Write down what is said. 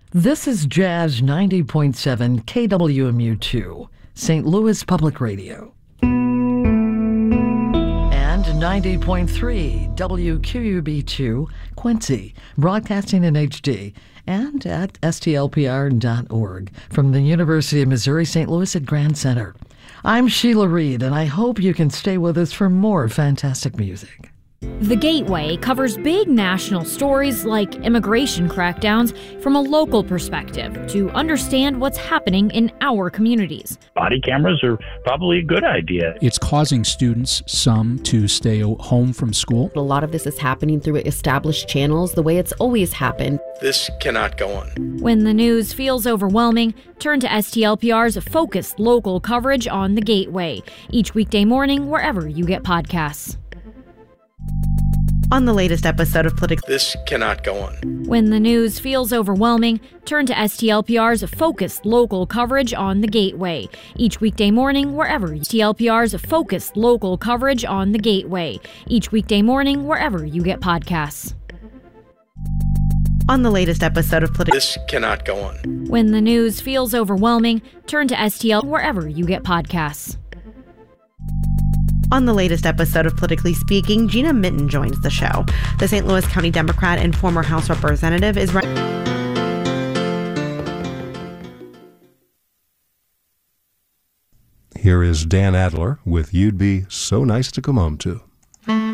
This is Jazz 90.7 KWMU2, St. Louis Public Radio. And 90.3 WQUB2, Quincy, broadcasting in HD, and at stlpr.org from the University of Missouri St. Louis at Grand Center. I'm Sheila Reed, and I hope you can stay with us for more fantastic music. The Gateway covers big national stories like immigration crackdowns from a local perspective to understand what's happening in our communities. Body cameras are probably a good idea. It's causing students, some, to stay home from school. A lot of this is happening through established channels, the way it's always happened. This cannot go on. When the news feels overwhelming, turn to STLPR's focused local coverage on The Gateway, each weekday morning wherever you get podcasts. On the latest episode of Politics, this cannot go on. When the news feels overwhelming, turn to STLPR's focused local coverage on The Gateway, each weekday morning wherever STLPR's focused local coverage on The Gateway, each weekday morning wherever you get podcasts. On the latest episode of Politics, this cannot go on. When the news feels overwhelming, turn to STL wherever you get podcasts. On the latest episode of Politically Speaking, Gina Minton joins the show. The St. Louis County Democrat and former House Representative is Here is Dan Adler with You'd Be So Nice to Come Home To.